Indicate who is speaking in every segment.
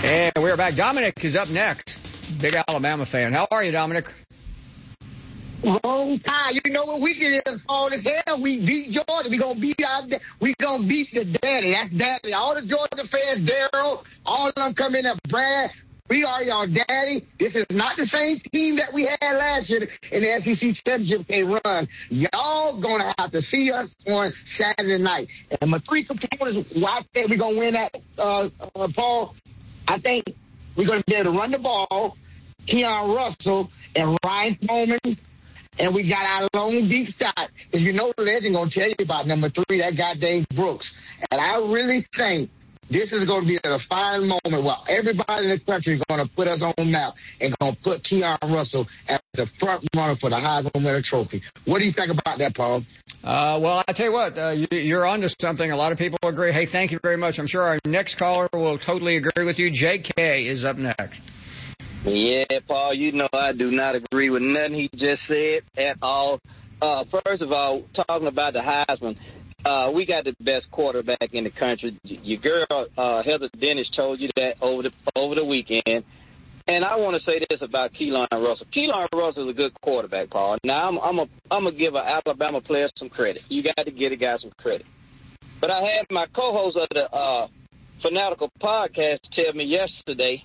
Speaker 1: And we're back. Dominic is up next. Big Alabama fan. How are you, Dominic?
Speaker 2: Long time. You know what weekend is? All as hell. We beat Georgia. We gonna beat the daddy. That's daddy. All the Georgia fans, Daryl, all of them come in and brag. We are your daddy. This is not the same team that we had last year in the SEC championship they run. Y'all gonna have to see us on Saturday night. And my three components, why I think we're gonna win that, Paul. I think we're gonna be able to run the ball, Keon Russell and Ryan Coleman. And we got our long deep shot. If you know the legend, going to tell you about number 3, that guy Dave Brooks. And I really think this is going to be a fine moment where everybody in the country is going to put us on the map and going to put Keon Russell as the front runner for the Heisman Winner Trophy. What do you think about that, Paul?
Speaker 1: Well, I tell you what, you're onto something. A lot of people agree. Hey, thank you very much. I'm sure our next caller will totally agree with you. JK is up next.
Speaker 3: Yeah, Paul, you know I do not agree with nothing he just said at all. First of all, talking about the Heisman, we got the best quarterback in the country. Your girl, Heather Dennis, told you that over the weekend. And I want to say this about Keelan Russell. Keelan Russell is a good quarterback, Paul. Now, I'm gonna give an Alabama player some credit. You got to give a guy some credit. But I had my co-host of the Fanatical podcast tell me yesterday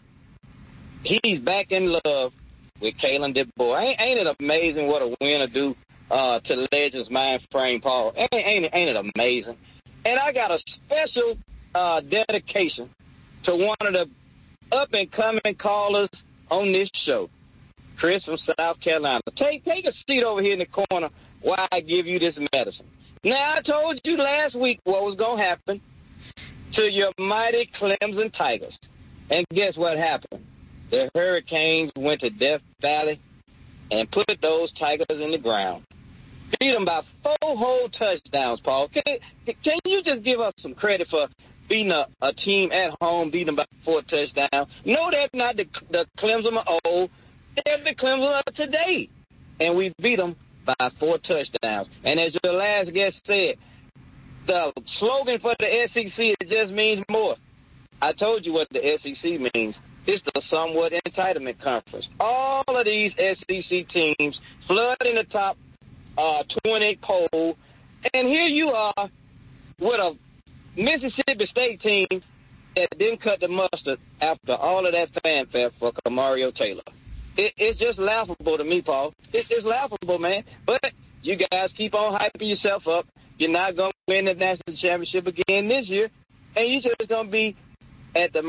Speaker 3: he's back in love with Kalen DeBoer. Ain't it amazing what a winner do to the Legends mind frame, Paul? Ain't it amazing? And I got a special dedication to one of the up-and-coming callers on this show, Chris from South Carolina. Take a seat over here in the corner while I give you this medicine. Now, I told you last week what was going to happen to your mighty Clemson Tigers. And guess what happened? The Hurricanes went to Death Valley and put those Tigers in the ground. Beat them by 4 whole touchdowns, Paul. Can you just give us some credit for beating a team at home, beating them by 4 touchdowns? No, they're not the Clemson of old. They're the Clemson of today. And we beat them by 4 touchdowns. And as your last guest said, the slogan for the SEC, it just means more. I told you what the SEC means. It's the somewhat entitlement conference. All of these SEC teams flood in the top 20 poll. And here you are with a Mississippi State team that didn't cut the mustard after all of that fanfare for Kamario Taylor. It's just laughable to me, Paul. It's laughable, man. But you guys keep on hyping yourself up. You're not going to win the national championship again this year. And you're just going to be at the